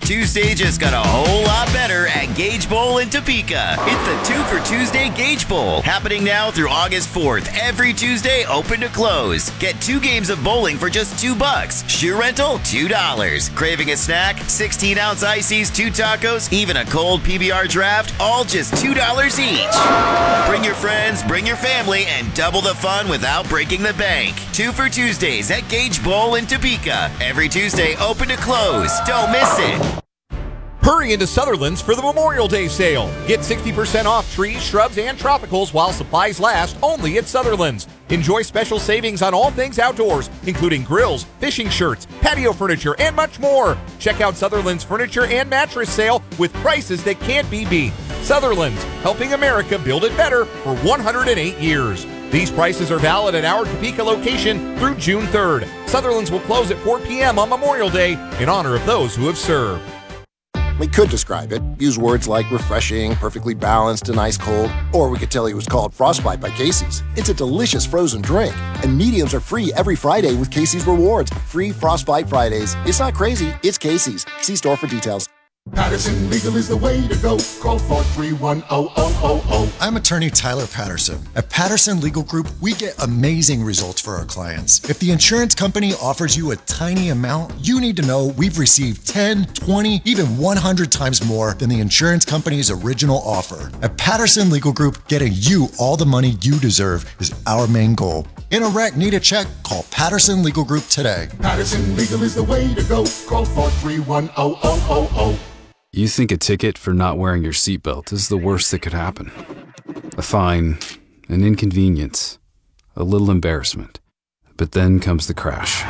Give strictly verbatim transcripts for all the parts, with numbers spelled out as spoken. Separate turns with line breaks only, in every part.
Tuesday just got a whole lot better at Gage Bowl in Topeka. It's the Two for Tuesday Gage Bowl, happening now through August fourth. Every Tuesday, open to close. Get two games of bowling for just two bucks. Shoe rental, two dollars. Craving a snack? sixteen ounce ices, two tacos, even a cold P B R draft, all just two dollars each. Bring your friends, bring your family, and double the fun without breaking the bank. Two for Tuesdays at Gage Bowl in Topeka. Every Tuesday, open to close. Don't miss it.
Hurry into Sutherland's for the Memorial Day sale. Get sixty percent off trees, shrubs, and tropicals while supplies last, only at Sutherland's. Enjoy special savings on all things outdoors, including grills, fishing shirts, patio furniture, and much more. Check out Sutherland's furniture and mattress sale with prices that can't be beat. Sutherland's, helping America build it better for one hundred eight years. These prices are valid at our Topeka location through June third. Sutherland's will close at four p.m. on Memorial Day in honor of those who have served.
We could describe it, use words like refreshing, perfectly balanced, and ice cold, or we could tell you it was called Frostbite by Casey's. It's a delicious frozen drink, and mediums are free every Friday with Casey's Rewards. Free Frostbite Fridays. It's not crazy, it's Casey's. See store for details.
Patterson Legal is the way to go. Call four three one, zero zero zero zero.
I'm attorney Tyler Patterson. At Patterson Legal Group, we get amazing results for our clients. If the insurance company offers you a tiny amount, you need to know we've received ten, twenty, even one hundred times more than the insurance company's original offer. At Patterson Legal Group, getting you all the money you deserve is our main goal. In a wreck, need a check? Call Patterson Legal Group today.
Patterson Legal is the way to go. Call four three one, zero zero zero zero.
You think a ticket for not wearing your seatbelt is the worst that could happen. A fine, an inconvenience, a little embarrassment. But then comes the crash.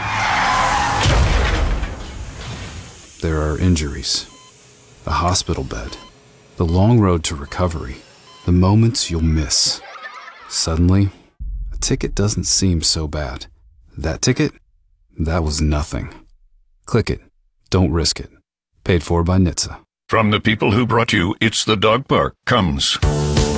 There are injuries, a hospital bed, the long road to recovery, the moments you'll miss. Suddenly, a ticket doesn't seem so bad. That ticket? That was nothing. Click it. Don't risk it. Paid for by N H T S A.
From the people who brought you It's the Dog Park comes